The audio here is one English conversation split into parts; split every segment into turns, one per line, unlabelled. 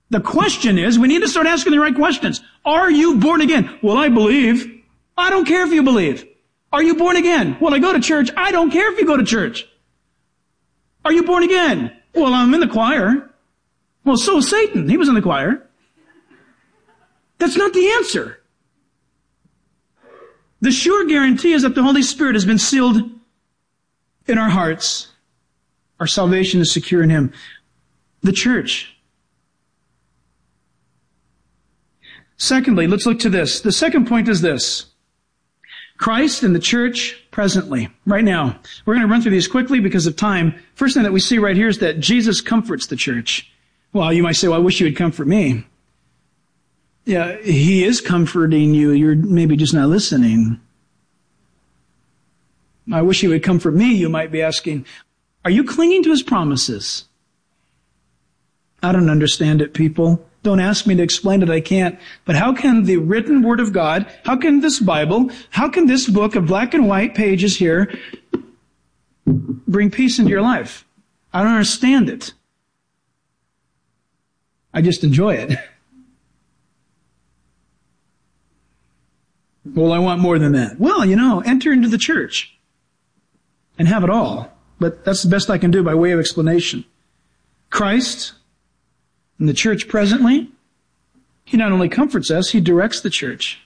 The question is, we need to start asking the right questions. Are you born again? Well, I believe. I don't care if you believe. Are you born again? Well, I go to church. I don't care if you go to church. Are you born again? Well, I'm in the choir. Well, so is Satan. He was in the choir. That's not the answer. The sure guarantee is that the Holy Spirit has been sealed in our hearts. Our salvation is secure in Him. The church. Secondly, let's look to this. The second point is this. Christ and the church presently, right now. We're going to run through these quickly because of time. First thing that we see right here is that Jesus comforts the church. Well, you might say, well, I wish you would comfort me. Yeah, He is comforting you. You're maybe just not listening. I wish He would comfort me, you might be asking. Are you clinging to His promises? I don't understand it, people. Don't ask me to explain it, I can't. But how can the written Word of God, how can this Bible, how can this book of black and white pages here bring peace into your life? I don't understand it. I just enjoy it. Well, I want more than that. Well, enter into the church and have it all. But that's the best I can do by way of explanation. Christ and the church presently, He not only comforts us, He directs the church.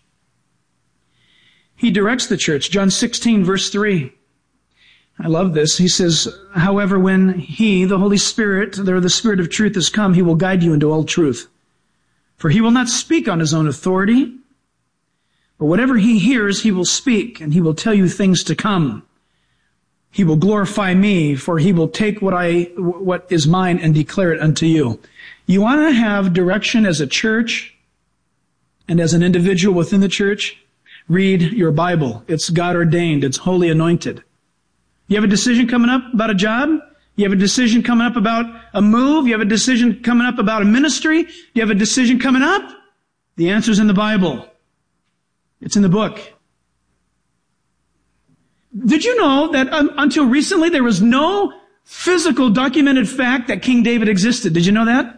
He directs the church. John 16, verse 3. I love this. He says, however, when He, the Holy Spirit, the Spirit of truth has come, He will guide you into all truth. For He will not speak on His own authority, but whatever He hears, He will speak, and He will tell you things to come. He will glorify me, for He will take what is mine and declare it unto you. You want to have direction as a church and as an individual within the church? Read your Bible. It's God ordained. It's holy anointed. You have a decision coming up about a job? You have a decision coming up about a move? You have a decision coming up about a ministry? You have a decision coming up? The answer's in the Bible. It's in the book. Did you know that until recently there was no physical documented fact that King David existed? Did you know that?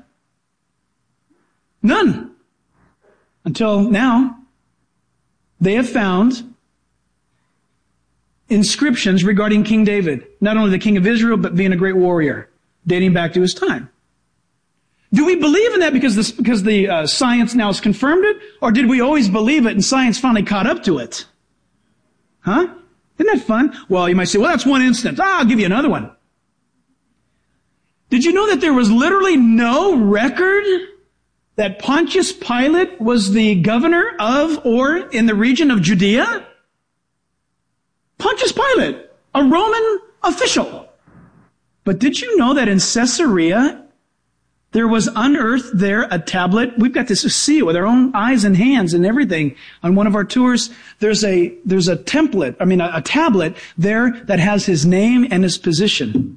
None. Until now. They have found inscriptions regarding King David. Not only the king of Israel, but being a great warrior, dating back to his time. Do we believe in that because the science now has confirmed it? Or did we always believe it and science finally caught up to it? Huh? Isn't that fun? Well, you might say, well, that's one instance. I'll give you another one. Did you know that there was literally no record that Pontius Pilate was the governor of or in the region of Judea? Pontius Pilate, a Roman official. But did you know that in Caesarea, there was unearthed there a tablet? We've got to see it with our own eyes and hands and everything. On one of our tours, there's a tablet there that has his name and his position.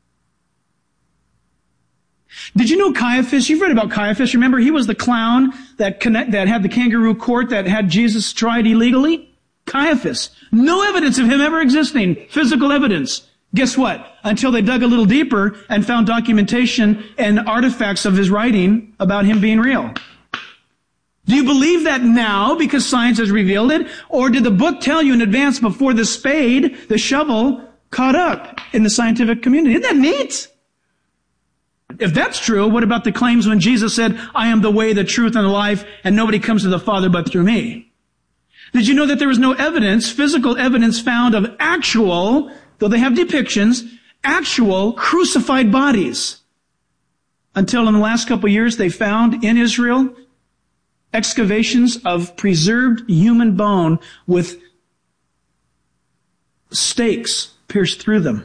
Did you know Caiaphas? You've read about Caiaphas. Remember, he was the clown that had the kangaroo court that had Jesus tried illegally? Caiaphas. No evidence of him ever existing. Physical evidence. Guess what? Until they dug a little deeper and found documentation and artifacts of his writing about him being real. Do you believe that now because science has revealed it? Or did the book tell you in advance before the spade, the shovel, caught up in the scientific community? Isn't that neat? If that's true, what about the claims when Jesus said, I am the way, the truth, and the life, and nobody comes to the Father but through me? Did you know that there was no evidence, physical evidence found of actual, though they have depictions, actual crucified bodies? Until in the last couple of years, they found in Israel excavations of preserved human bone with stakes pierced through them.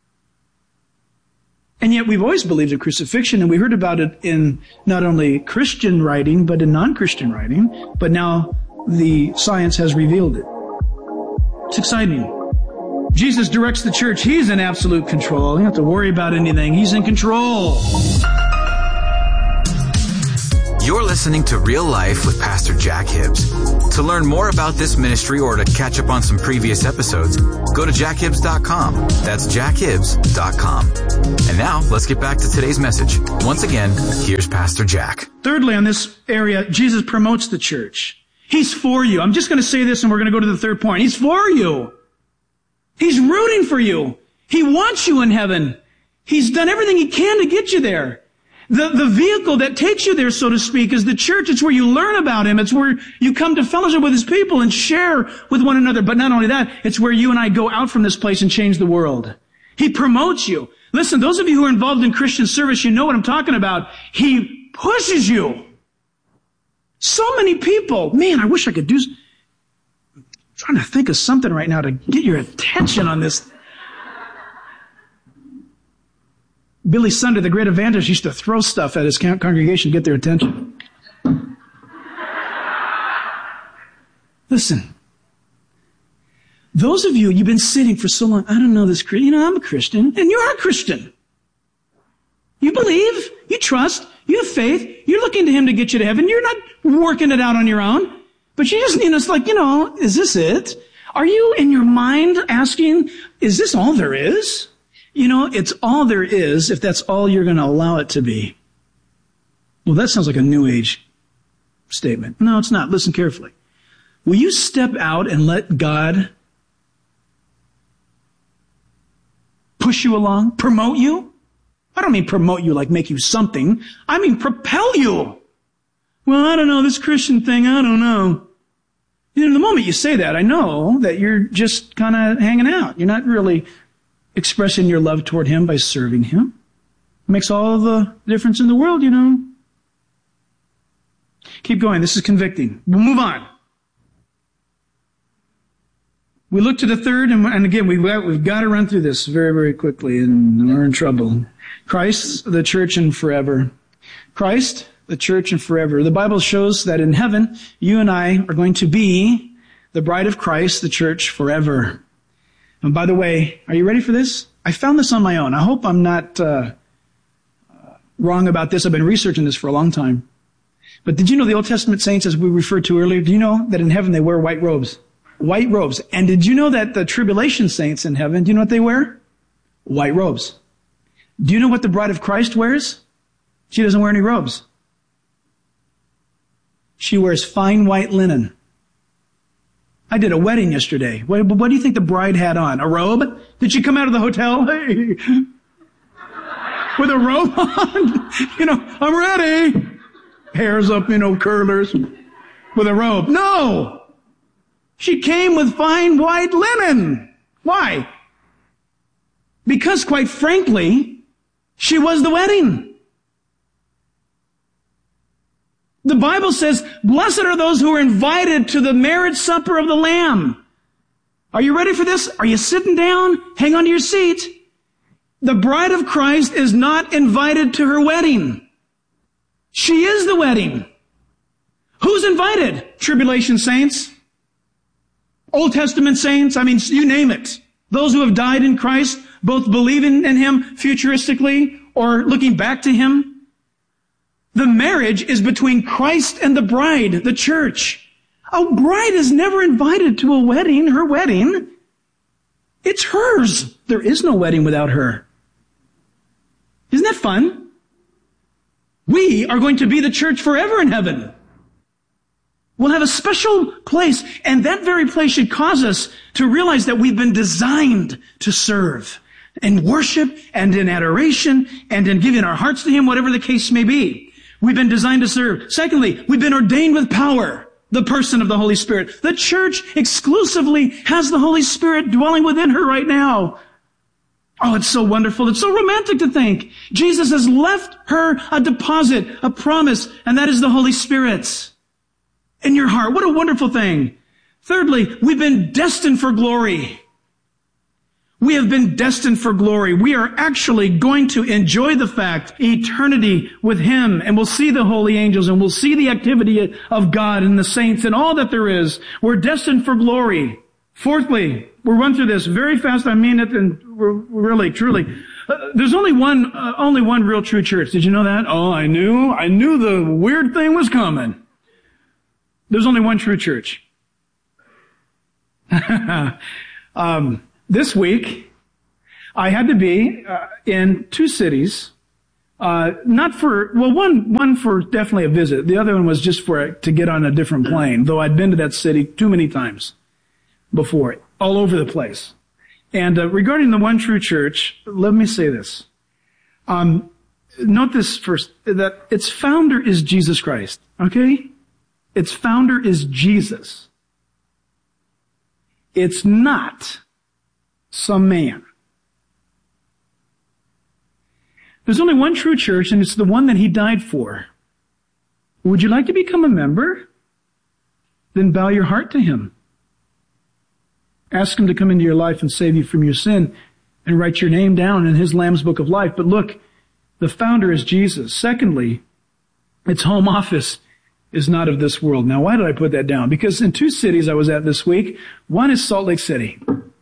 And yet we've always believed in crucifixion, and we heard about it in not only Christian writing, but in non-Christian writing. But now the science has revealed it. It's exciting. Jesus directs the church. He's in absolute control. You don't have to worry about anything. He's in control.
You're listening listening to Real Life with Pastor Jack Hibbs. To learn more about this ministry or to catch up on some previous episodes, go to jackhibbs.com. That's jackhibbs.com. And now, let's get back to today's message. Once again, here's Pastor Jack.
Thirdly, on this area, Jesus promotes the church. He's for you. I'm just going to say this and we're going to go to the third point. He's for you. He's rooting for you. He wants you in heaven. He's done everything he can to get you there. The vehicle that takes you there, so to speak, is the church. It's where you learn about him. It's where you come to fellowship with his people and share with one another. But not only that, it's where you and I go out from this place and change the world. He promotes you. Listen, those of you who are involved in Christian service, you know what I'm talking about. He pushes you. So many people. Man, I wish I could do... I'm trying to think of something right now to get your attention on this. Billy Sunday, the great evangelist, used to throw stuff at his congregation to get their attention. Listen, those of you, you've been sitting for so long, I don't know this, I'm a Christian, and you are a Christian. You believe, you trust, you have faith, you're looking to him to get you to heaven, you're not working it out on your own, but you just, it's like, is this it? Are you in your mind asking, is this all there is? It's all there is if that's all you're going to allow it to be. Well, that sounds like a New Age statement. No, it's not. Listen carefully. Will you step out and let God push you along, promote you? I don't mean promote you like make you something. I mean propel you. Well, I don't know, this Christian thing, I don't know. The moment you say that, I know that you're just kind of hanging out. You're not really expressing your love toward him by serving him. It makes all the difference in the world, Keep going. This is convicting. We'll move on. We look to the third, and again, we've got to run through this very, very quickly, and we're in trouble. Christ, the church, and forever. Christ, the church, and forever. The Bible shows that in heaven, you and I are going to be the bride of Christ, the church, forever. And by the way, are you ready for this? I found this on my own. I hope I'm not wrong about this. I've been researching this for a long time. But did you know the Old Testament saints, as we referred to earlier, do you know that in heaven they wear white robes? White robes. And did you know that the tribulation saints in heaven, do you know what they wear? White robes. Do you know what the bride of Christ wears? She doesn't wear any robes. She wears fine white linen. I did a wedding yesterday. What do you think the bride had on? A robe? Did she come out of the hotel? Hey, with a robe on? I'm ready. Hairs up, curlers. With a robe. No! She came with fine white linen. Why? Because, quite frankly, she was the wedding. The Bible says, blessed are those who are invited to the marriage supper of the Lamb. Are you ready for this? Are you sitting down? Hang on to your seat. The bride of Christ is not invited to her wedding. She is the wedding. Who's invited? Tribulation saints? Old Testament saints? You name it. Those who have died in Christ, both believing in him futuristically or looking back to him. The marriage is between Christ and the bride, the church. A bride is never invited to a wedding, her wedding. It's hers. There is no wedding without her. Isn't that fun? We are going to be the church forever in heaven. We'll have a special place, and that very place should cause us to realize that we've been designed to serve in worship and in adoration and in giving our hearts to him, whatever the case may be. We've been designed to serve. Secondly, we've been ordained with power, the person of the Holy Spirit. The church exclusively has the Holy Spirit dwelling within her right now. Oh, it's so wonderful. It's so romantic to think. Jesus has left her a deposit, a promise, and that is the Holy Spirit in your heart. What a wonderful thing. Thirdly, we've been destined for glory. We have been destined for glory. We are actually going to enjoy the fact, eternity with him, and we'll see the holy angels, and we'll see the activity of God and the saints and all that there is. We're destined for glory. Fourthly, we'll run through this very fast. I mean it, and we're really, truly. There's only one real true church. Did you know that? Oh, I knew the weird thing was coming. There's only one true church. This week, I had to be in two cities. One for definitely a visit. The other one was just to get on a different plane, though I'd been to that city too many times before, all over the place. And regarding the one true church, let me say this. Note this first, that its founder is Jesus Christ, okay? Its founder is Jesus. It's not some man. There's only one true church, and it's the one that he died for. Would you like to become a member? Then bow your heart to him. Ask him to come into your life and save you from your sin and write your name down in his Lamb's Book of Life. But look, the founder is Jesus. Secondly, its home office is not of this world. Now, why did I put that down? Because in two cities I was at this week, one is Salt Lake City.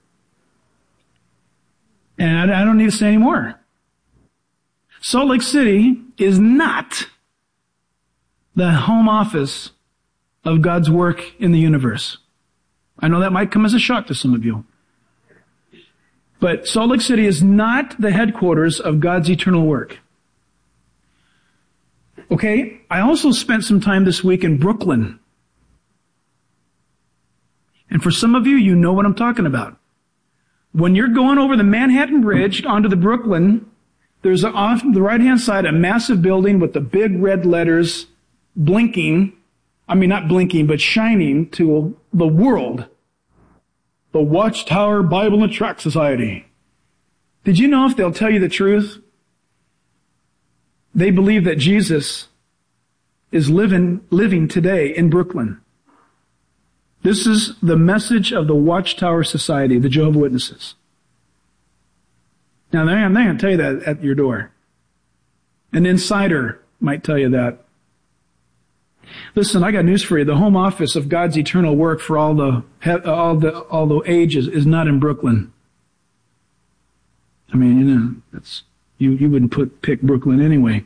And I don't need to say any more. Salt Lake City is not the home office of God's work in the universe. I know that might come as a shock to some of you. But Salt Lake City is not the headquarters of God's eternal work. Okay, I also spent some time this week in Brooklyn. And for some of you, you know what I'm talking about. When you're going over the Manhattan Bridge onto the Brooklyn, there's off the right-hand side a massive building with the big red letters blinking. I mean, not blinking, but shining to the world. The Watchtower Bible and Tract Society. Did you know if they'll tell you the truth? They believe that Jesus is living today in Brooklyn. This is the message of the Watchtower Society, the Jehovah's Witnesses. Now, they're not going to tell you that at your door. An insider might tell you that. Listen, I got news for you. The home office of God's eternal work for all the ages is not in Brooklyn. I mean, you know, that's you wouldn't pick Brooklyn anyway.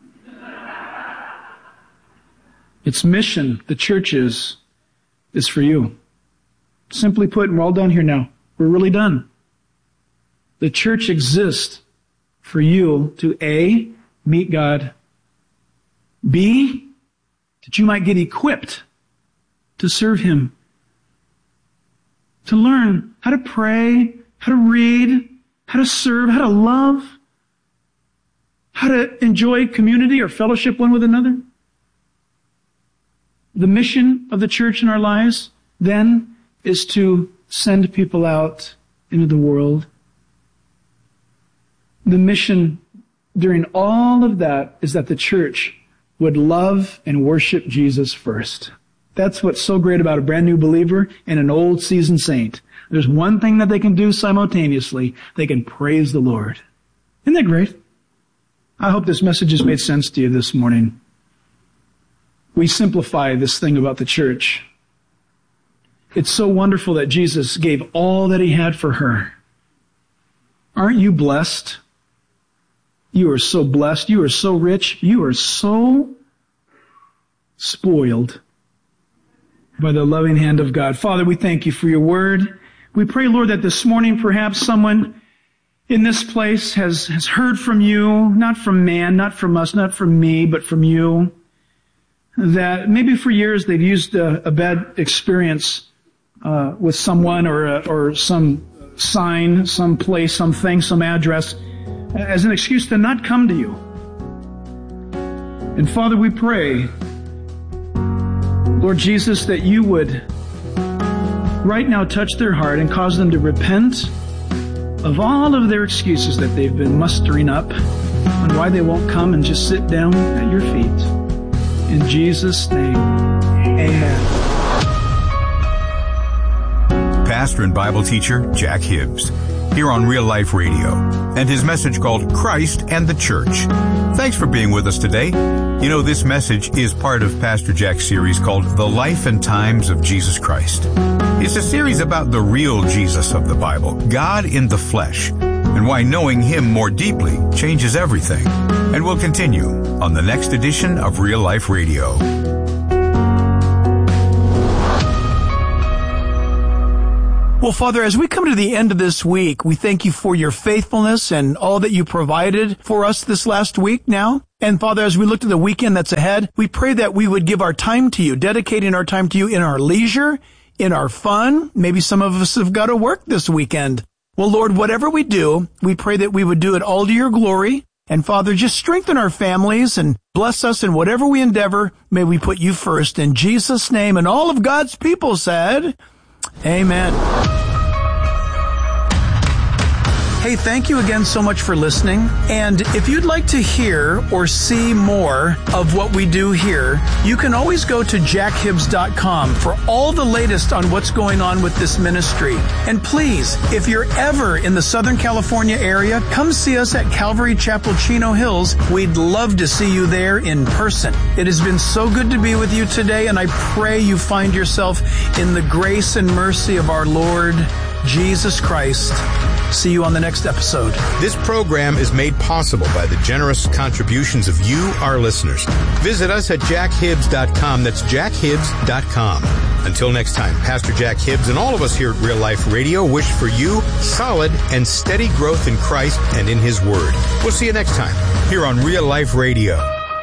Its mission, the church's, is for you. Simply put, and we're all done here now. We're really done. The church exists for you to A, meet God, B, that you might get equipped to serve him, to learn how to pray, how to read, how to serve, how to love, how to enjoy community or fellowship one with another. The mission of the church in our lives, then, is to send people out into the world. The mission during all of that is that the church would love and worship Jesus first. That's what's so great about a brand new believer and an old seasoned saint. There's one thing that they can do simultaneously. They can praise the Lord. Isn't that great? I hope this message has made sense to you this morning. We simplify this thing about the church. It's so wonderful that Jesus gave all that he had for her. Aren't you blessed? You are so blessed. You are so rich. You are so spoiled by the loving hand of God. Father, we thank you for your word. We pray, Lord, that this morning perhaps someone in this place has heard from you, not from man, not from us, not from me, but from you. That maybe for years they've used a bad experience with someone or some sign, some place, something, some address as an excuse to not come to you. And Father, we pray, Lord Jesus, that you would right now touch their heart and cause them to repent of all of their excuses that they've been mustering up on why they won't come and just sit down at your feet. In Jesus' name, amen.
Pastor and Bible teacher Jack Hibbs, here on Real Life Radio, and his message called Christ and the Church. Thanks for being with us today. You know, this message is part of Pastor Jack's series called The Life and Times of Jesus Christ. It's a series about the real Jesus of the Bible, God in the flesh, and why knowing Him more deeply changes everything. And we'll continue on the next edition of Real Life Radio.
Well, Father, as we come to the end of this week, we thank you for your faithfulness and all that you provided for us this last week now. And Father, as we look to the weekend that's ahead, we pray that we would give our time to you, dedicating our time to you in our leisure, in our fun. Maybe some of us have got to work this weekend. Well, Lord, whatever we do, we pray that we would do it all to your glory. And Father, just strengthen our families and bless us in whatever we endeavor. May we put you first in Jesus' name. And all of God's people said, Amen. Hey, thank you again so much for listening. And if you'd like to hear or see more of what we do here, you can always go to jackhibbs.com for all the latest on what's going on with this ministry. And please, if you're ever in the Southern California area, come see us at Calvary Chapel, Chino Hills. We'd love to see you there in person. It has been so good to be with you today, and I pray you find yourself in the grace and mercy of our Lord Jesus Christ. See you on the next episode.
This program is made possible by the generous contributions of you, our listeners. Visit us at jackhibbs.com. That's jackhibbs.com. Until next time, Pastor Jack Hibbs and all of us here at Real Life Radio wish for you solid and steady growth in Christ and in His Word. We'll see you next time here on Real Life Radio.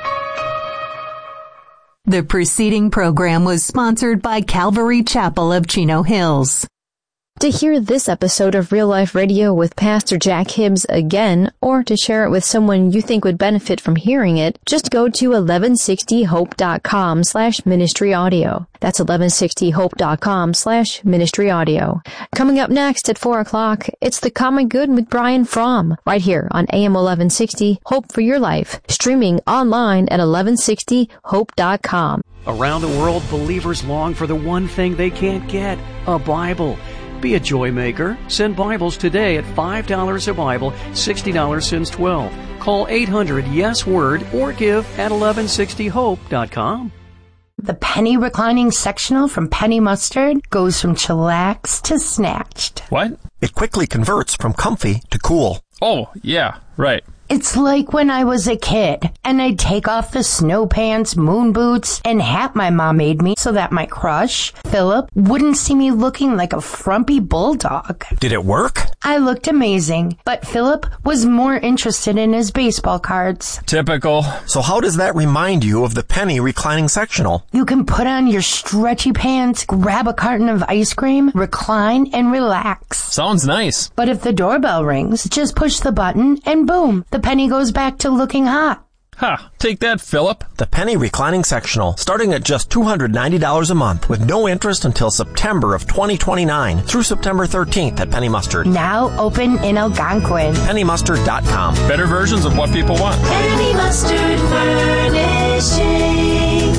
The preceding program was sponsored by Calvary Chapel of Chino Hills.
To hear this episode of Real Life Radio with Pastor Jack Hibbs again, or to share it with someone you think would benefit from hearing it, just go to 1160hope.com/ministry audio. That's 1160hope.com/ministry audio. Coming up next at 4 o'clock, it's The Common Good with Brian Fromm, right here on AM 1160, Hope for Your Life, streaming online at 1160hope.com.
Around the world, believers long for the one thing they can't get, a Bible. Be a joy maker. Send Bibles today at $5 a Bible, $60 since 12. Call 800-YES-WORD or give at 1160hope.com.
The penny reclining sectional from Penny Mustard goes from chillaxed to snatched.
What?
It quickly converts from comfy to cool.
Oh, yeah, right.
It's like when I was a kid, and I'd take off the snow pants, moon boots, and hat my mom made me so that my crush, Philip, wouldn't see me looking like a frumpy bulldog.
Did it work?
I looked amazing, but Philip was more interested in his baseball cards.
Typical.
So how does that remind you of the penny reclining sectional?
You can put on your stretchy pants, grab a carton of ice cream, recline, and relax.
Sounds nice.
But if the doorbell rings, just push the button, and boom, the penny goes back to looking hot.
Ha! Take that, Philip.
The penny reclining sectional, starting at just $290 a month, with no interest until September of 2029 through September 13th at Penny Mustard.
Now open in Algonquin.
PennyMustard.com.
Better versions of what people want.
Penny Mustard Furnishing.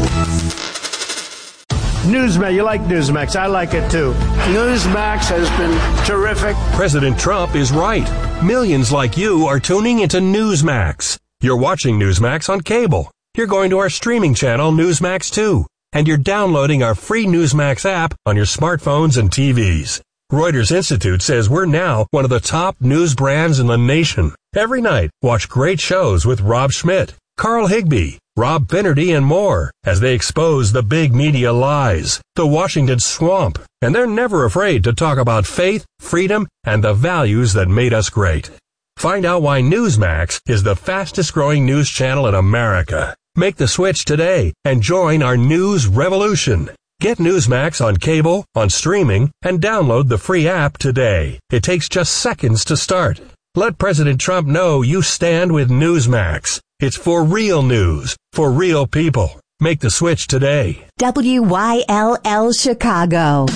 Newsmax, you like Newsmax. I like it too. Newsmax has been terrific.
President Trump is right. Millions like you are tuning into Newsmax. You're watching Newsmax on cable. You're going to our streaming channel, Newsmax 2. And you're downloading our free Newsmax app on your smartphones and TVs. Reuters Institute says we're now one of the top news brands in the nation. Every night, watch great shows with Rob Schmidt, Carl Higbee, Rob Finnerty, and more as they expose the big media lies, the Washington swamp, and they're never afraid to talk about faith, freedom, and the values that made us great. Find out why Newsmax is the fastest growing news channel in America. Make the switch today and join our news revolution. Get Newsmax on cable, on streaming, and download the free app today. It takes just seconds to start. Let President Trump know you stand with Newsmax. It's for real news, for real people. Make the switch today.
WYLL Chicago.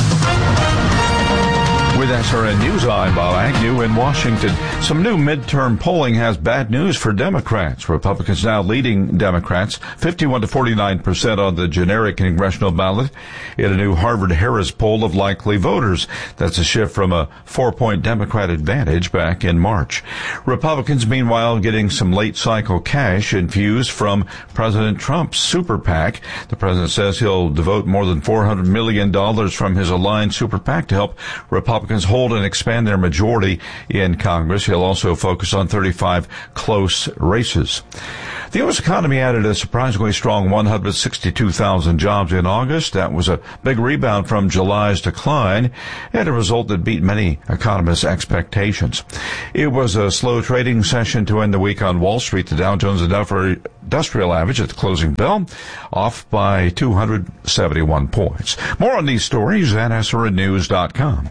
With SRN News, I'm Bob Agnew in Washington. Some new midterm polling has bad news for Democrats. Republicans now leading Democrats 51 to 49% on the generic congressional ballot in a new Harvard-Harris poll of likely voters. That's a shift from a 4-point Democrat advantage back in March. Republicans, meanwhile, getting some late-cycle cash infused from President Trump's super PAC. The president says he'll devote more than $400 million from his aligned super PAC to help Republicans Republicans hold and expand their majority in Congress. He'll also focus on 35 close races. The U.S. economy added a surprisingly strong 162,000 jobs in August. That was a big rebound from July's decline, and a result that beat many economists' expectations. It was a slow trading session to end the week on Wall Street. The Dow Jones Industrial Average at the closing bell off by 271 points. More on these stories at SRNnews.com.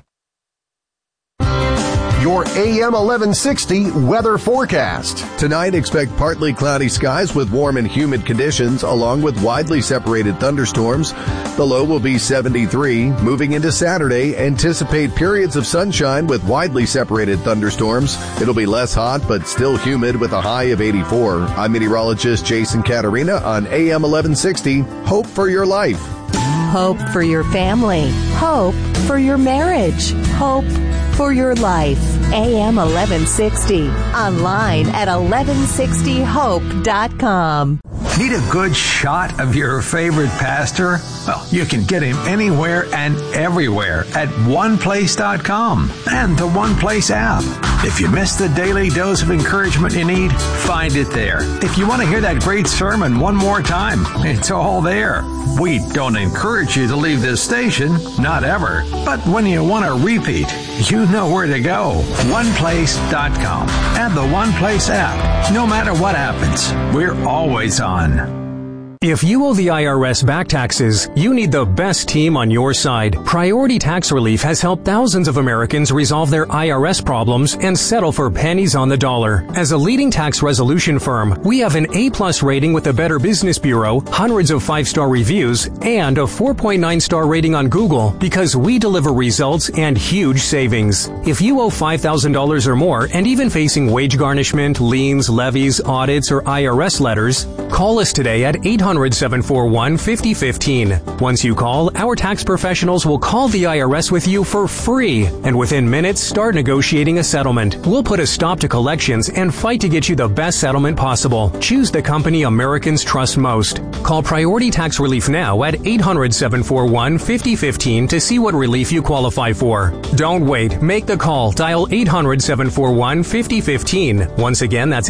Your AM 1160 weather forecast. Tonight, expect partly cloudy skies with warm and humid conditions, along with widely separated thunderstorms. The low will be 73. Moving into Saturday, anticipate periods of sunshine with widely separated thunderstorms. It'll be less hot, but still humid with a high of 84. I'm meteorologist Jason Caterina on AM 1160. Hope for your life.
Hope for your family. Hope for your marriage. Hope for your life. AM 1160. Online at 1160hope.com.
Need a good shot of your favorite pastor? Well, you can get him anywhere and everywhere at oneplace.com and the One Place app. If you miss the daily dose of encouragement you need, find it there. If you want to hear that great sermon one more time, it's all there. We don't encourage you to leave this station, not ever. But when you want a repeat, you know where to go. OnePlace.com and the One Place app. No matter what happens, we're always on.
If you owe the IRS back taxes, you need the best team on your side. Priority Tax Relief has helped thousands of Americans resolve their IRS problems and settle for pennies on the dollar. As a leading tax resolution firm, we have an A+ rating with the Better Business Bureau, hundreds of 5-star reviews, and a 4.9-star rating on Google because we deliver results and huge savings. If you owe $5,000 or more and even facing wage garnishment, liens, levies, audits, or IRS letters, call us today at 800-741-5015. Once you call, our tax professionals will call the IRS with you for free, and within minutes start negotiating a settlement. We'll put a stop to collections and fight to get you the best settlement possible. Choose the company Americans trust most. Call Priority Tax Relief now at 800-741-5015 to see what relief you qualify for. Don't wait. Make the call. Dial 800-741-5015. Once again, that's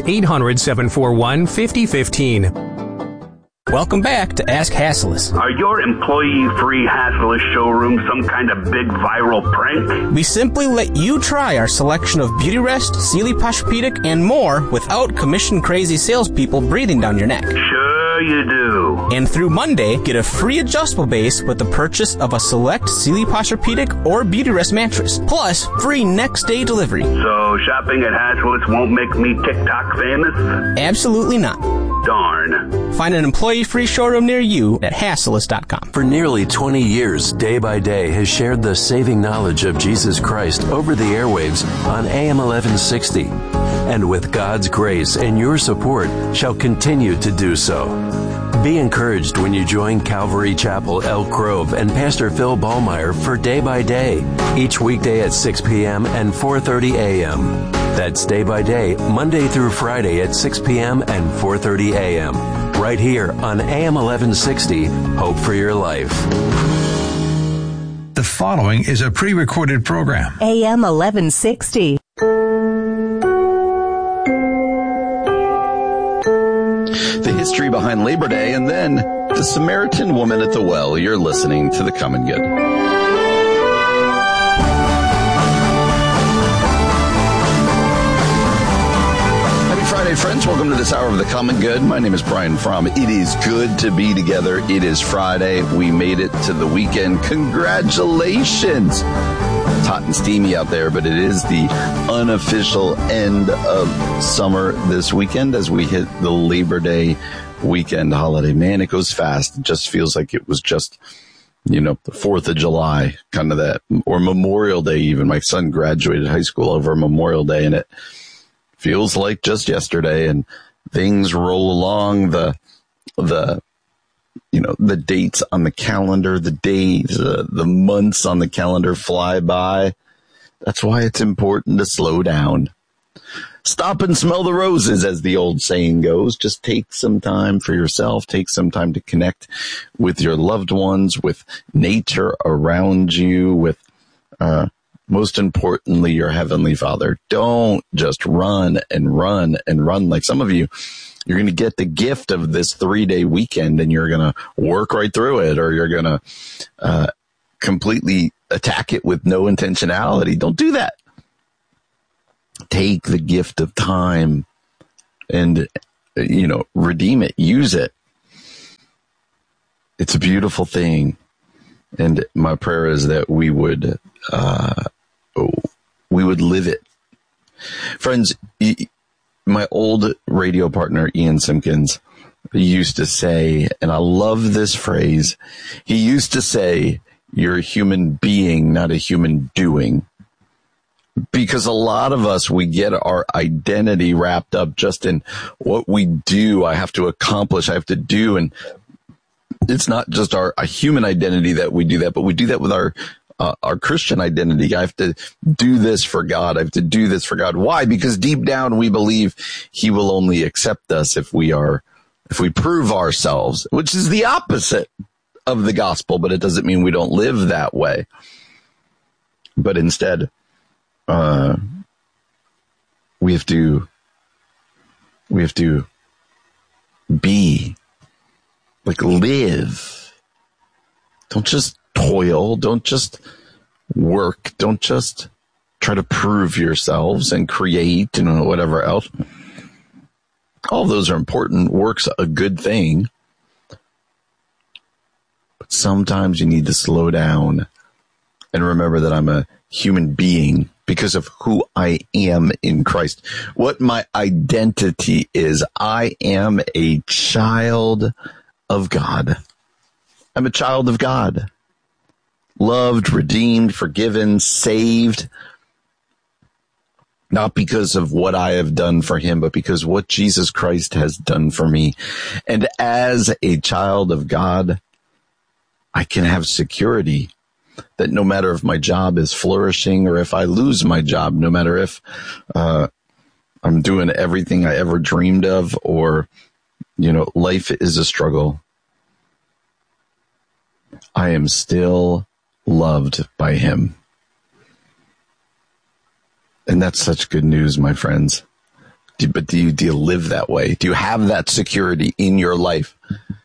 800-741-5015.
Welcome back to Ask Hassleus.
Are your employee-free Hassleus showrooms some kind of big viral prank?
We simply let you try our selection of Beauty Rest, Sealy Posturepedic, and more without commission-crazy salespeople breathing down your neck.
Sure you do.
And through Monday, get a free adjustable base with the purchase of a select Sealy Posturepedic or Beauty Rest mattress, plus free next-day delivery.
So shopping at Hassleus won't make me TikTok famous?
Absolutely not.
Darn.
Find an employee-free showroom near you at Hassleus.com.
For nearly 20 years, Day by Day has shared the saving knowledge of Jesus Christ over the airwaves on AM 1160. And with God's grace and your support, shall continue to do so. Be encouraged when you join Calvary Chapel, Elk Grove, and Pastor Phil Ballmeyer for Day by Day, each weekday at 6 p.m. and 4:30 a.m. That's Day by Day, Monday through Friday at 6 p.m. and 4:30 a.m. Right here on AM 1160, Hope for Your Life.
The following is a pre-recorded program.
AM 1160.
The history behind Labor Day, and then the Samaritan woman at the well. You're listening to The Common Good. Friday, friends. Welcome to this hour of The Common Good. My name is Brian Fromm. It is good to be together. It is Friday. We made it to the weekend. Congratulations. It's hot and steamy out there, but it is the unofficial end of summer this weekend as we hit the Labor Day weekend holiday. Man, it goes fast. It just feels like it was just, the 4th of July, kind of that, or Memorial Day even. My son graduated high school over Memorial Day, and it feels like just yesterday, and things roll along. The dates on the calendar, the days, the months on the calendar fly by. That's why it's important to slow down. Stop and smell the roses, as the old saying goes. Just take some time for yourself. Take some time to connect with your loved ones, with nature around you, with Most importantly, your Heavenly Father. Don't just run and run and run. Like some of you, you're going to get the gift of this 3-day weekend and you're going to work right through it, or you're going to completely attack it with no intentionality. Don't do that. Take the gift of time and, redeem it, use it. It's a beautiful thing. And my prayer is that we would live it. Friends, my old radio partner, Ian Simpkins, used to say, and I love this phrase, he used to say, you're a human being, not a human doing. Because a lot of us, we get our identity wrapped up just in what we do. I have to accomplish, I have to do. And it's not just a human identity that we do that, but we do that with our Christian identity. I have to do this for God. I have to do this for God. Why? Because deep down we believe he will only accept us if we prove ourselves, which is the opposite of the gospel, but it doesn't mean we don't live that way. But instead, we have to be, like, live. Don't just toil. Don't just work. Don't just try to prove yourselves and create and whatever else. All those are important. Work's a good thing. But sometimes you need to slow down and remember that I'm a human being because of who I am in Christ. What my identity is. I am a child of God. I'm a child of God. Loved, redeemed, forgiven, saved. Not because of what I have done for him, but because what Jesus Christ has done for me. And as a child of God, I can have security that no matter if my job is flourishing or if I lose my job, no matter if I'm doing everything I ever dreamed of, or, life is a struggle, I am still loved by him. And that's such good news, my friends. But do you live that way? Do you have that security in your life?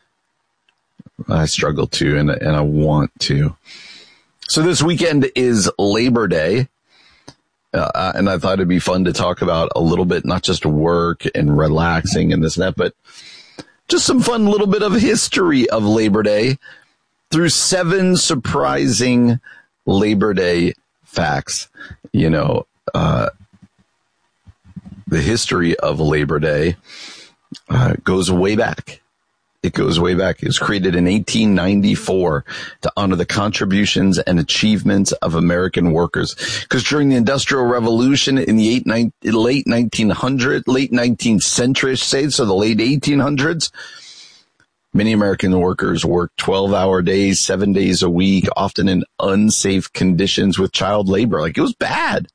I struggle to, and I want to. So this weekend is Labor Day, and I thought it'd be fun to talk about a little bit, not just work and relaxing and this and that, but just some fun little bit of history of Labor Day through 7 surprising Labor Day facts. The history of Labor Day goes way back. It goes way back. It was created in 1894 to honor the contributions and achievements of American workers. Because during the Industrial Revolution in the late 19th century, so the late 1800s, many American workers worked 12-hour days, 7 days a week, often in unsafe conditions with child labor. Like, it was bad.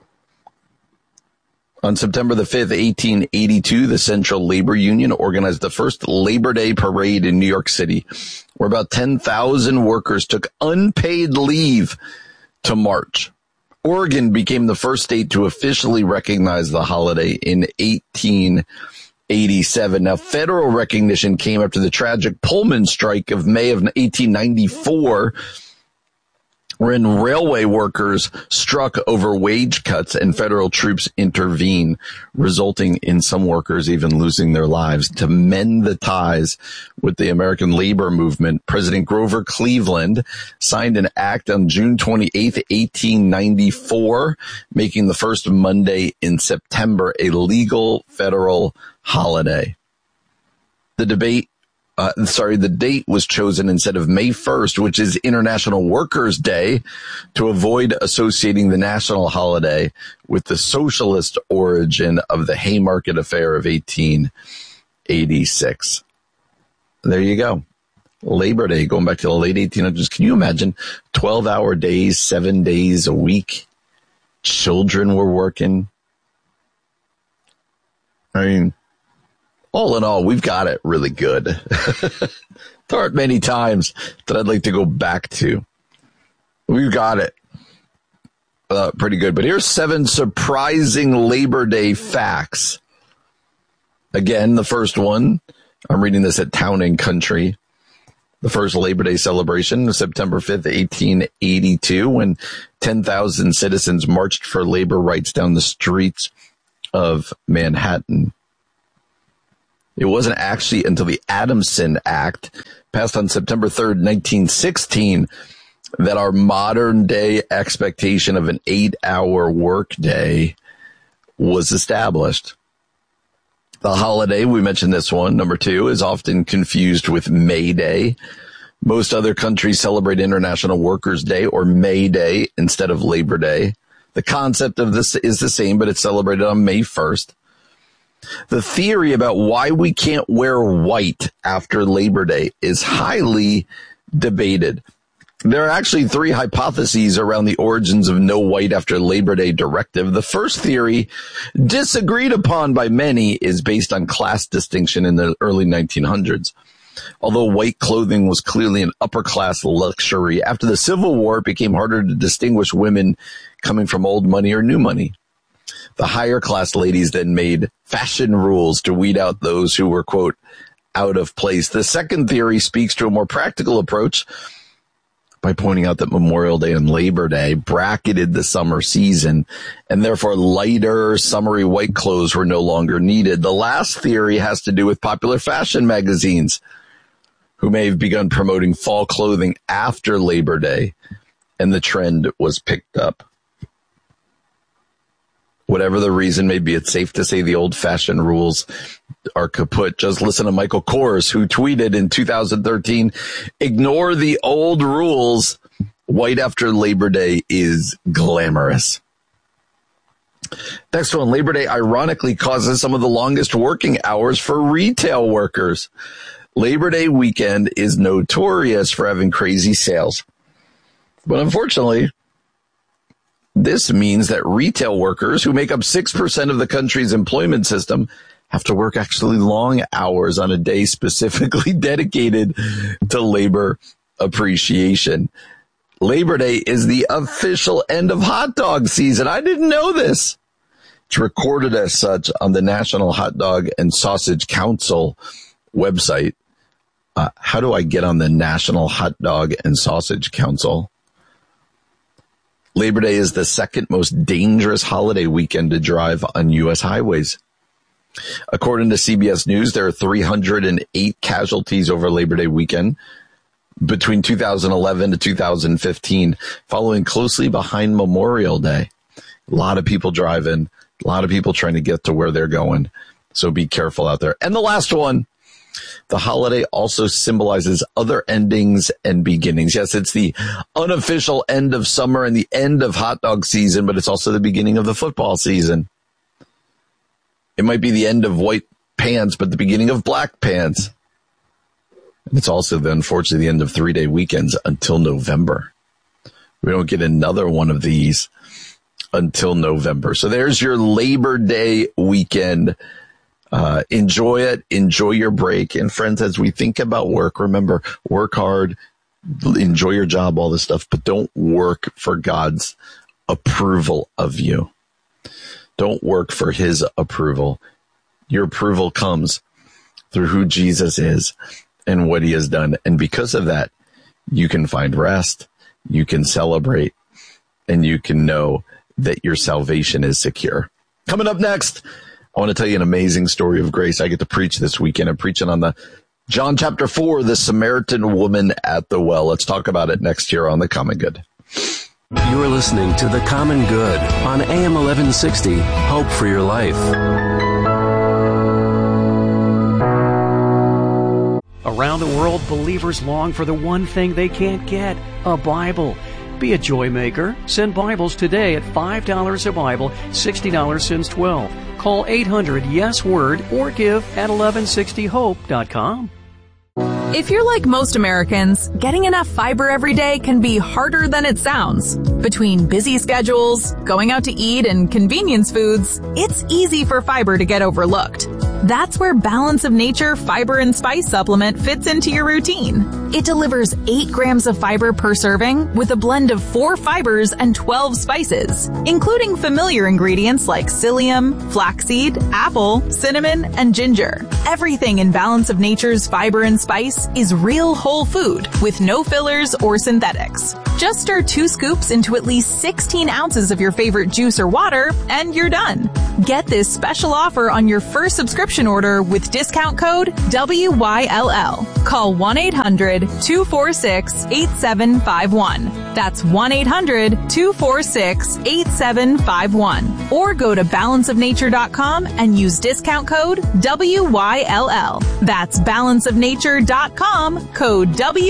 On September the 5th, 1882, the Central Labor Union organized the first Labor Day parade in New York City, where about 10,000 workers took unpaid leave to march. Oregon became the first state to officially recognize the holiday in 1887. Now, federal recognition came after the tragic Pullman strike of May of 1894, when railway workers struck over wage cuts and federal troops intervened, resulting in some workers even losing their lives. To mend the ties with the American labor movement, President Grover Cleveland signed an act on June 28, 1894, making the first Monday in September a legal federal holiday. The date was chosen instead of May 1st, which is International Workers' Day, to avoid associating the national holiday with the socialist origin of the Haymarket Affair of 1886. There you go. Labor Day, going back to the late 1800s. Can you imagine 12-hour days, 7 days a week? Children were working. I mean, all in all, we've got it really good. There aren't many times that I'd like to go back to. We've got it. pretty good. But here's 7 surprising Labor Day facts. Again, the first one, I'm reading this at Town and Country. The first Labor Day celebration was September 5th, 1882, when 10,000 citizens marched for labor rights down the streets of Manhattan. It wasn't actually until the Adamson Act, passed on September 3rd, 1916, that our modern day expectation of an 8-hour workday was established. The holiday, we mentioned this one, number 2, is often confused with May Day. Most other countries celebrate International Workers' Day or May Day instead of Labor Day. The concept of this is the same, but it's celebrated on May 1st. The theory about why we can't wear white after Labor Day is highly debated. There are actually 3 hypotheses around the origins of no white after Labor Day directive. The first theory, disagreed upon by many, is based on class distinction in the early 1900s. Although white clothing was clearly an upper-class luxury, after the Civil War, it became harder to distinguish women coming from old money or new money. The higher-class ladies then made fashion rules to weed out those who were, quote, out of place. The second theory speaks to a more practical approach by pointing out that Memorial Day and Labor Day bracketed the summer season, and therefore lighter, summery white clothes were no longer needed. The last theory has to do with popular fashion magazines, who may have begun promoting fall clothing after Labor Day, and the trend was picked up. Whatever the reason may be, it's safe to say the old-fashioned rules are kaput. Just listen to Michael Kors, who tweeted in 2013, ignore the old rules. White after Labor Day is glamorous. Next one, Labor Day ironically causes some of the longest working hours for retail workers. Labor Day weekend is notorious for having crazy sales. But unfortunately, this means that retail workers, who make up 6% of the country's employment system, have to work actually long hours on a day specifically dedicated to labor appreciation. Labor Day is the official end of hot dog season. I didn't know this. It's recorded as such on the National Hot Dog and Sausage Council website. How do I get on the National Hot Dog and Sausage Council? Labor Day is the second most dangerous holiday weekend to drive on U.S. highways. According to CBS News, there are 308 casualties over Labor Day weekend between 2011 to 2015, following closely behind Memorial Day. A lot of people driving, a lot of people trying to get to where they're going. So be careful out there. And the last one, the holiday also symbolizes other endings and beginnings. Yes, it's the unofficial end of summer and the end of hot dog season, but it's also the beginning of the football season. It might be the end of white pants, but the beginning of black pants. And it's also, unfortunately, the end of 3-day weekends until November. We don't get another one of these until November. So there's your Labor Day weekend. Enjoy it. Enjoy your break. And friends, as we think about work, remember, work hard, enjoy your job, all this stuff, but don't work for God's approval of you. Don't work for his approval. Your approval comes through who Jesus is and what he has done. And because of that, you can find rest, you can celebrate, and you can know that your salvation is secure. Coming up next, I want to tell you an amazing story of grace. I get to preach this weekend. I'm preaching on the John chapter 4, the Samaritan woman at the well. Let's talk about it next year on The Common Good.
You're listening to The Common Good on AM 1160, Hope for Your Life.
Around the world, believers long for the one thing they can't get, a Bible. Be a joy maker. Send Bibles today at $5 a Bible, $60 since 12. Call 800-YES-WORD or give at 1160hope.com.
If you're like most Americans, getting enough fiber every day can be harder than it sounds. Between busy schedules, going out to eat, and convenience foods, it's easy for fiber to get overlooked. That's where Balance of Nature Fiber and Spice Supplement fits into your routine. It delivers 8 grams of fiber per serving with a blend of 4 fibers and 12 spices, including familiar ingredients like psyllium, flaxseed, apple, cinnamon, and ginger. Everything in Balance of Nature's Fiber and Spice is real whole food with no fillers or synthetics. Just stir 2 scoops into at least 16 ounces of your favorite juice or water, and you're done. Get this special offer on your first subscription order with discount code WYLL. Call 1-800-246-8751. That's 1-800-246-8751. Or go to balanceofnature.com and use discount code WYLL. That's balanceofnature.com, code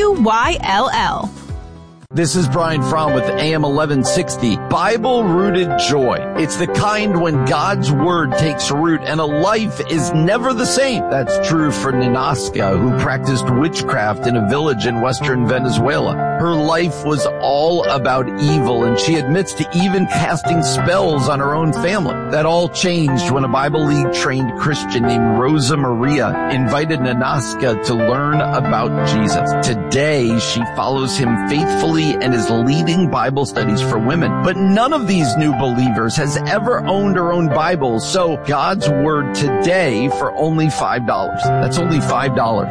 WYLL.
This is Brian Fromm with AM 1160, Bible-rooted joy. It's the kind when God's Word takes root and a life is never the same. That's true for Ninaska, who practiced witchcraft in a village in western Venezuela. Her life was all about evil, and she admits to even casting spells on her own family. That all changed when a Bible League-trained Christian named Rosa Maria invited Ninaska to learn about Jesus. Today, she follows him faithfully and is leading Bible studies for women. But none of these new believers has ever owned her own Bible, so God's Word today for only $5. That's only $5.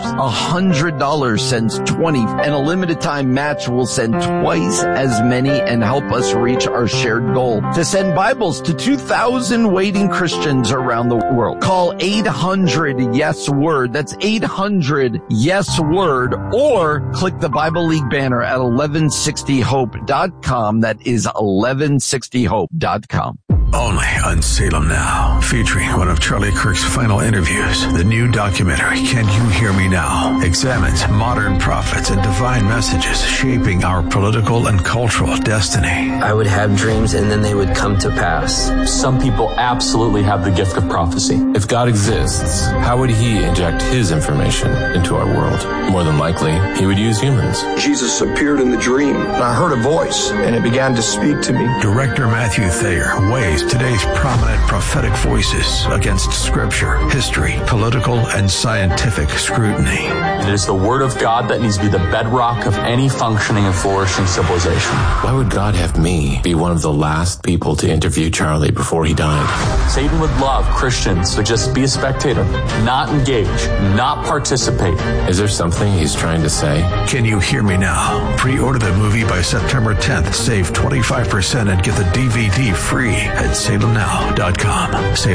$100 sends 20, and a limited time match will send twice as many and help us reach our shared goal to send Bibles to 2,000 waiting Christians around the world. Call 800-YES-WORD. That's 800-YES-WORD, or click the Bible League banner at 1160hope.com. That is 1160hope.com.
Only on Salem Now, featuring one of Charlie Kirk's final interviews. The new documentary, Can You Hear Me Now?, examines modern prophets and divine messages shaping our political and cultural destiny.
I would have dreams and then they would come to pass.
Some people absolutely have the gift of prophecy. If God exists, how would he inject his information into our world? More than likely, he would use humans.
Jesus appeared in the dream, and I heard a voice, and it began to speak to me.
Director Matthew Thayer weighs today's prominent prophetic voices against scripture, history, political, and scientific scrutiny.
It is the word of God that needs to be the bedrock of any functioning and flourishing civilization. Why would God have me be one of the last people to interview Charlie before he died? Satan would love Christians to just be a spectator, not engage, not participate. Is there something he's trying to say?
Can You Hear Me Now? Pre-order the movie by September 10th. Save 25% and get the DVD free at salemnow.com.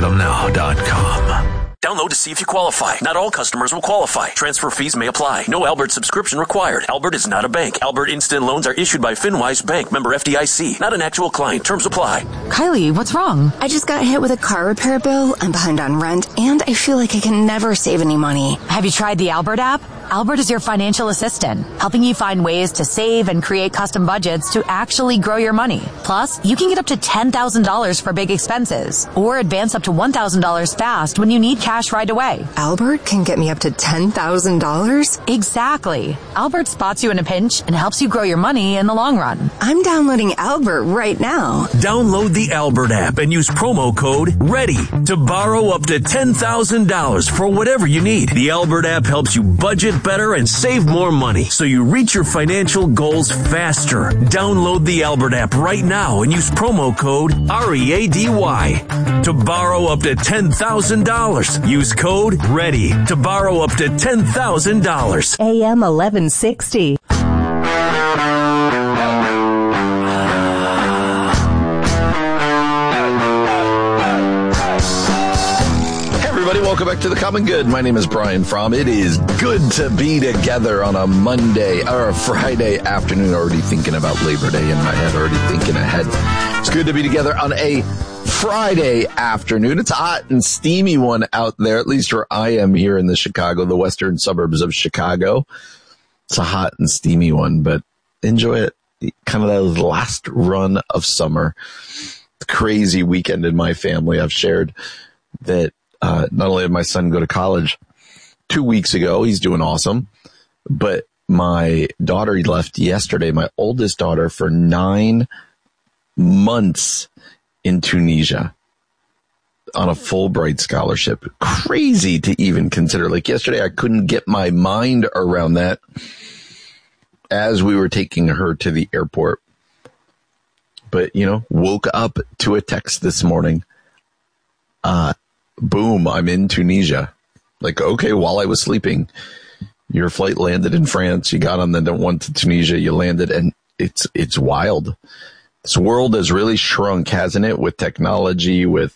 salemnow.com.
Download to see if you qualify. Not all customers will qualify. Transfer fees may apply. No Albert subscription required. Albert is not a bank. Albert Instant Loans are issued by FinWise Bank, member FDIC. Not an actual client. Terms apply.
Kylie, what's wrong? I just got hit with a car repair bill. I'm behind on rent, and I feel like I can never save any money.
Have you tried the Albert app? Albert is your financial assistant, helping you find ways to save and create custom budgets to actually grow your money. Plus, you can get up to $10,000 for big expenses, or advance up to $1,000 fast when you need cash right away.
Albert can get me up to $10,000?
Exactly. Albert spots you in a pinch and helps you grow your money in the long run.
I'm downloading Albert right now.
Download the Albert app and use promo code READY to borrow up to $10,000 for whatever you need. The Albert app helps you budget better and save more money so you reach your financial goals faster. Download the Albert app right now and use promo code READY to borrow up to $10,000. Use code READY to borrow up to $10,000.
AM 1160.
Welcome back to The Common Good. My name is Brian Fromm. It is good to be together on a Monday or a Friday afternoon. Already thinking about Labor Day in my head, already thinking ahead. It's good to be together on a Friday afternoon. It's a hot and steamy one out there, at least where I am here in the western suburbs of Chicago. It's a hot and steamy one, but enjoy it. Kind of that last run of summer. It's a crazy weekend in my family. I've shared that not only did my son go to college 2 weeks ago, he's doing awesome, but my daughter left yesterday, my oldest daughter, for 9 months in Tunisia. on a Fulbright scholarship. Crazy to even consider. Like yesterday, I couldn't get my mind around that as we were taking her to the airport. But, woke up to a text this morning. Boom, I'm in Tunisia. Like, okay, while I was sleeping, your flight landed in France. You got on the one to Tunisia. You landed, and it's wild. This world has really shrunk, hasn't it? With technology, with,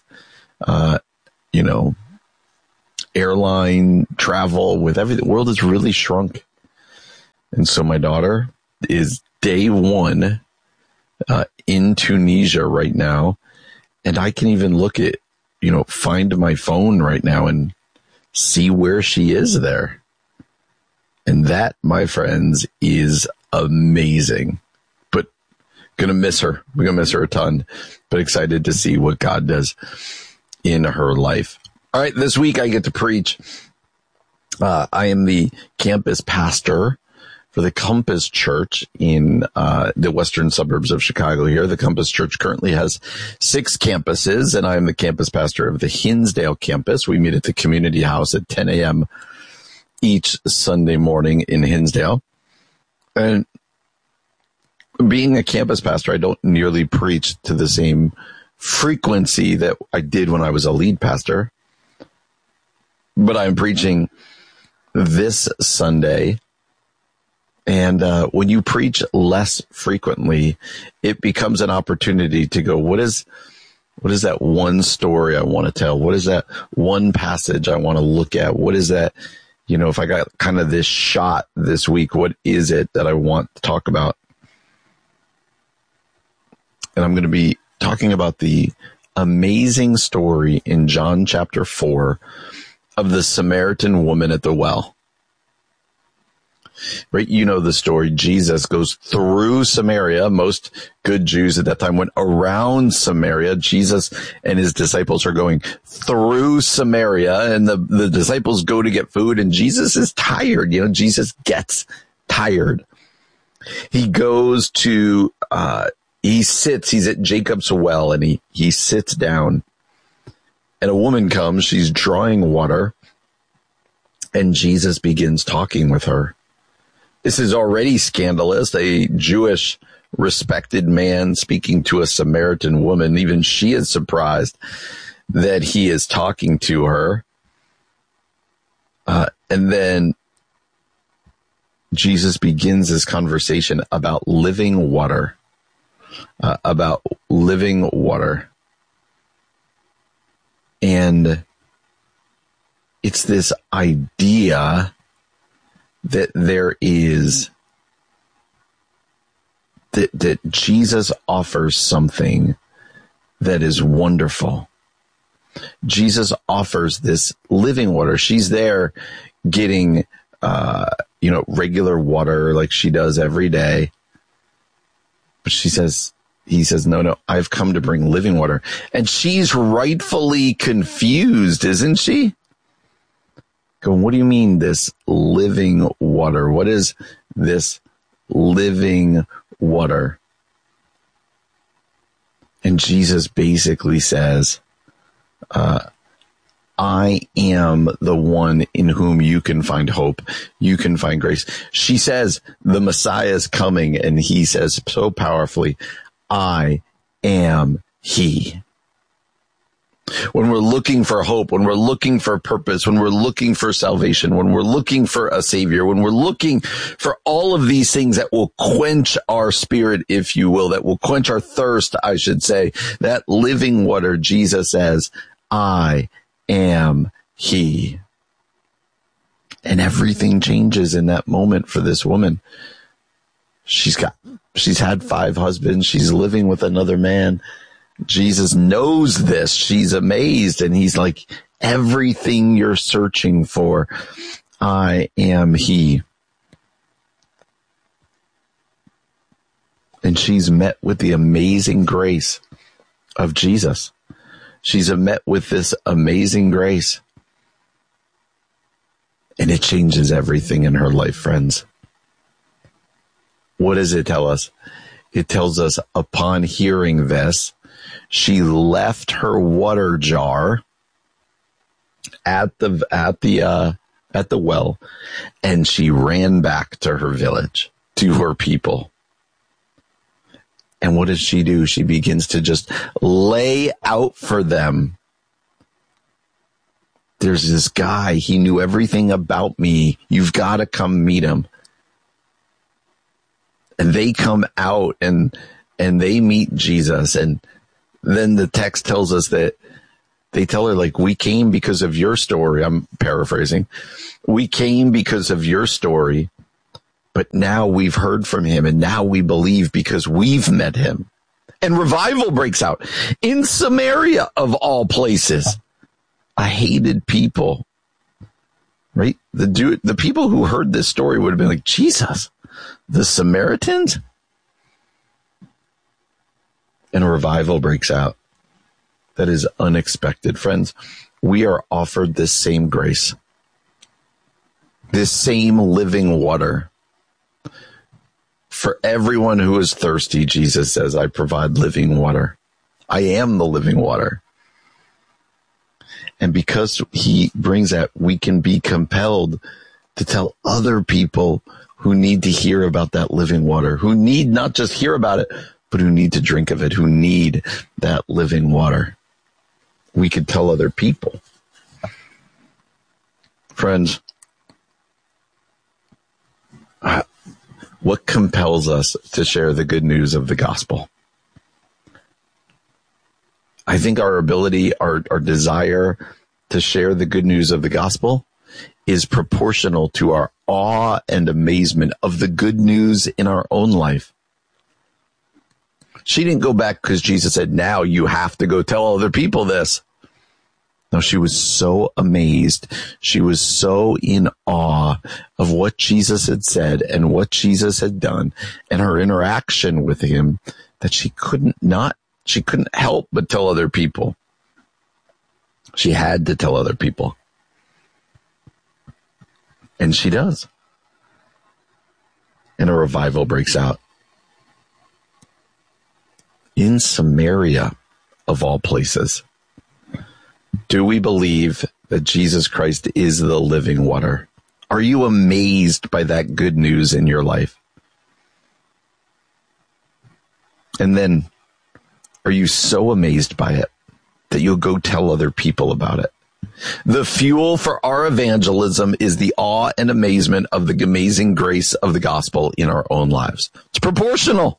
airline travel, with everything. The world has really shrunk. And so my daughter is day one in Tunisia right now. And I can even look at, find my phone right now and see where she is there. And that, my friends, is amazing. But gonna miss her. We're gonna miss her a ton, but excited to see what God does in her life. All right, this week I get to preach. I am the campus pastor for the Compass Church in the western suburbs of Chicago here. The Compass Church currently has 6 campuses, and I am the campus pastor of the Hinsdale campus. We meet at the community house at 10 a.m. each Sunday morning in Hinsdale. And being a campus pastor, I don't nearly preach to the same frequency that I did when I was a lead pastor. But I'm preaching this Sunday. And when you preach less frequently, it becomes an opportunity to go, what is that one story I want to tell? What is that one passage I want to look at? What is that, if I got kind of this shot this week, what is it that I want to talk about? And I'm going to be talking about the amazing story in John chapter 4 of the Samaritan woman at the well. Right? The story. Jesus goes through Samaria. Most good Jews at that time went around Samaria. Jesus and his disciples are going through Samaria, and the disciples go to get food, and Jesus is tired. Jesus gets tired. He goes to, he's at Jacob's well, and he sits down, and a woman comes. She's drawing water, and Jesus begins talking with her. This is already scandalous. A Jewish respected man speaking to a Samaritan woman. Even she is surprised that he is talking to her. And then Jesus begins this conversation about living water. And it's this idea that there is, that Jesus offers something that is wonderful. Jesus offers this living water. She's there getting, regular water like she does every day. But he says, no, I've come to bring living water. And she's rightfully confused, isn't she? Going, what do you mean this living water? What is this living water? And Jesus basically says, I am the one in whom you can find hope. You can find grace. She says the Messiah is coming, and he says so powerfully, I am he. When we're looking for hope, when we're looking for purpose, when we're looking for salvation, when we're looking for a savior, when we're looking for all of these things that will quench our spirit, if you will, that will quench our thirst, I should say, that living water, Jesus says, I am he. And everything changes in that moment for this woman. She's had 5 husbands. She's living with another man. Jesus knows this. She's amazed. And he's like, everything you're searching for, I am he. And she's met with the amazing grace of Jesus. She's met with this amazing grace. And it changes everything in her life, friends. What does it tell us? It tells us upon hearing this, She left her water jar at the well, and she ran back to her village, to her people. And what does she do? She begins to just lay out for them. There's this guy. He knew everything about me. You've got to come meet him. And they come out and they meet Jesus. And then the text tells us that they tell her, like, we came because of your story. I'm paraphrasing. We came because of your story. But now we've heard from him, and now we believe because we've met him. And revival breaks out in Samaria, of all places. A hated people, right? The people who heard this story would have been like, Jesus, the Samaritans? And a revival breaks out. That is unexpected. Friends, we are offered this same grace, this same living water. For everyone who is thirsty, Jesus says, I provide living water. I am the living water. And because he brings that, we can be compelled to tell other people who need to hear about that living water, who need not just hear about it, but who need to drink of it, who need that living water. We could tell other people. Friends, what compels us to share the good news of the gospel? I think our ability, our desire to share the good news of the gospel is proportional to our awe and amazement of the good news in our own life. She didn't go back because Jesus said, now you have to go tell other people this. No, she was so amazed. She was so in awe of what Jesus had said and what Jesus had done and her interaction with him that she couldn't help but tell other people. She had to tell other people. And she does. And a revival breaks out. In Samaria, of all places. Do we believe that Jesus Christ is the living water? Are you amazed by that good news in your life? And then, are you so amazed by it that you'll go tell other people about it? The fuel for our evangelism is the awe and amazement of the amazing grace of the gospel in our own lives. It's proportional.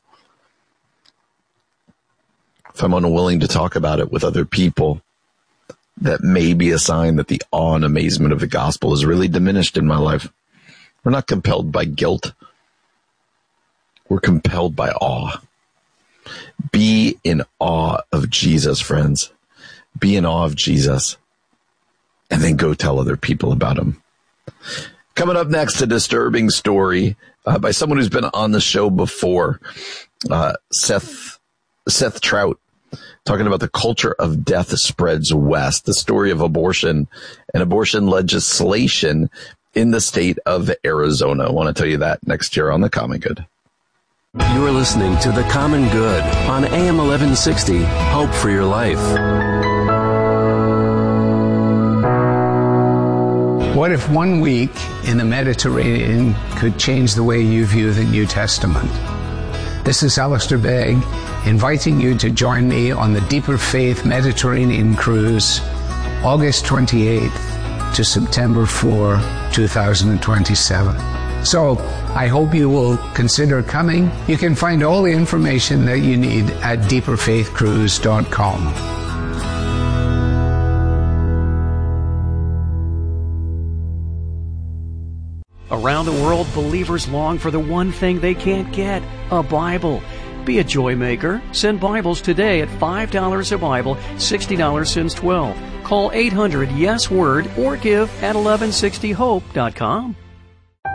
If I'm unwilling to talk about it with other people, that may be a sign that the awe and amazement of the gospel is really diminished in my life. We're not compelled by guilt. We're compelled by awe. Be in awe of Jesus, friends. Be in awe of Jesus. And then go tell other people about him. Coming up next, a disturbing story by someone who's been on the show before, Seth Trout, talking about the culture of death spreads west, the story of abortion and abortion legislation in the state of Arizona. I want to tell you that next year on The Common Good.
You are listening to The Common Good on AM 1160, Hope for Your Life.
What if 1 week in the Mediterranean could change the way you view the New Testament? This is Alistair Begg, inviting you to join me on the Deeper Faith Mediterranean Cruise, August 28th to September 4, 2027. So, I hope you will consider coming. You can find all the information that you need at deeperfaithcruise.com.
Around the world, believers long for the one thing they can't get, a Bible. Be a joy maker. Send Bibles today at $5 a Bible, $60 since 12. Call 800-YES-WORD or give at 1160hope.com.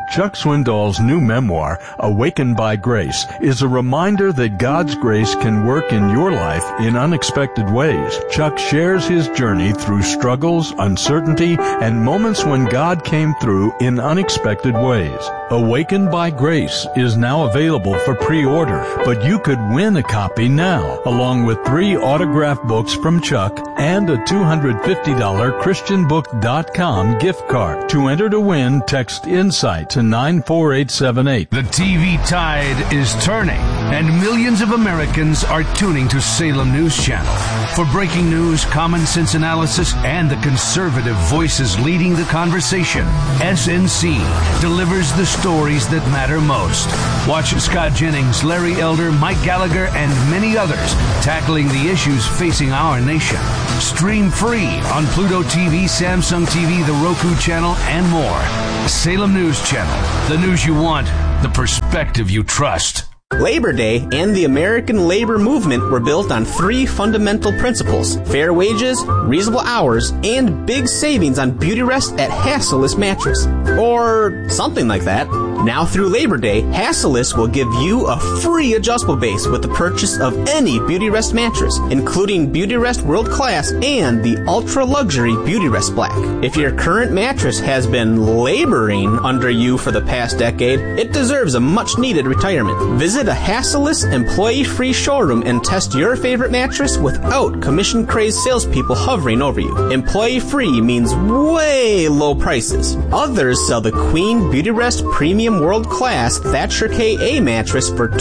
Chuck Swindoll's new memoir, Awakened by Grace, is a reminder that God's grace can work in your life in unexpected ways. Chuck shares his journey through struggles, uncertainty, and moments when God came through in unexpected ways. Awakened by Grace is now available for pre-order, but you could win a copy now, along with 3 autographed books from Chuck and a $250 ChristianBook.com gift card. To enter to win, text INSIGHT to 94878.
The TV tide is turning, and millions of Americans are tuning to Salem News Channel. For breaking news, common sense analysis, and the conservative voices leading the conversation, SNC delivers the stories that matter most. Watch Scott Jennings, Larry Elder, Mike Gallagher, and many others tackling the issues facing our nation. Stream free on Pluto TV, Samsung TV, the Roku channel, and more. Salem News Channel. The news you want, the perspective you trust.
Labor Day and the American labor movement were built on 3 fundamental principles: fair wages, reasonable hours, and big savings on Beautyrest at Hassellus Mattress. Or something like that. Now through Labor Day, Hassellus will give you a free adjustable base with the purchase of any Beautyrest mattress, including Beautyrest World Class and the Ultra Luxury Beautyrest Black. If your current mattress has been laboring under you for the past decade, it deserves a much-needed retirement. Visit a Hassellus employee-free showroom and test your favorite mattress without commission-crazed salespeople hovering over you. Employee-free means way low prices. Others sell the Queen Beautyrest Premium World Class Thatcher KA mattress for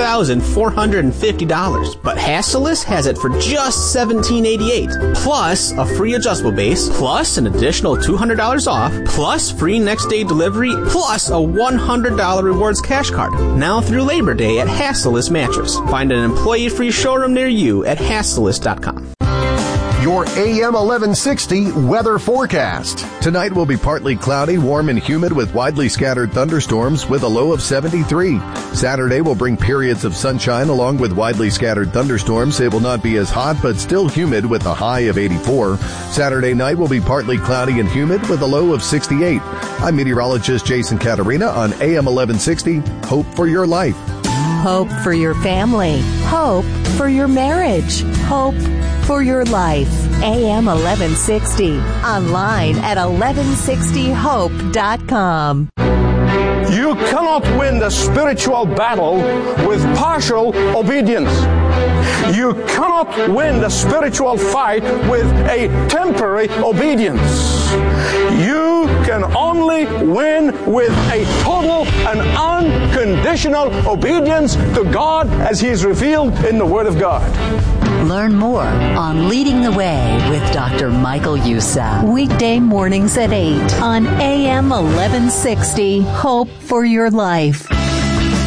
$2,450, but Hassellus has it for just $1,788, plus a free adjustable base, plus an additional $200 off, plus free next day delivery, plus a $100 rewards cash card. Now through Labor Day at Hassellus Mattress. Find an employee-free showroom near you at Hassellus.com.
Your AM 1160 weather forecast. Tonight will be partly cloudy, warm and humid with widely scattered thunderstorms with a low of 73. Saturday will bring periods of sunshine along with widely scattered thunderstorms. It will not be as hot but still humid with a high of 84. Saturday night will be partly cloudy and humid with a low of 68. I'm meteorologist Jason Caterina on AM 1160. Hope for your life.
Hope for your family. Hope for your marriage. Hope for your life. AM 1160. Online at 1160hope.com.
You cannot win the spiritual battle with partial obedience. You cannot win the spiritual fight with a temporary obedience. You can only win with a total and unconditional obedience to God as He is revealed in the Word of God.
Learn more on Leading the Way with Dr. Michael Youssef.
Weekday mornings at 8 on AM 1160. Hope for your life.